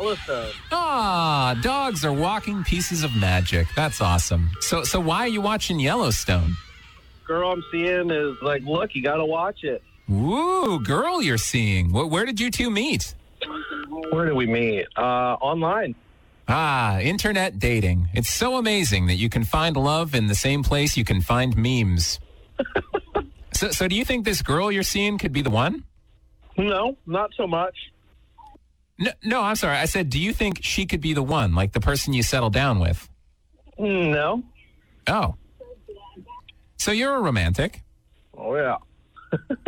Yellowstone. Ah, dogs are walking pieces of magic. That's awesome. So why are you watching Yellowstone? Girl I'm seeing is like, look, you got to watch it. Ooh, girl you're seeing. Where did you two meet? Where did we meet? Online. Ah, internet dating. It's so amazing that you can find love in the same place you can find memes. So do you think this girl you're seeing could be the one? No, not so much. No, I'm sorry. I said, do you think she could be the one, like the person you settle down with? No. Oh. So you're a romantic? Oh, yeah.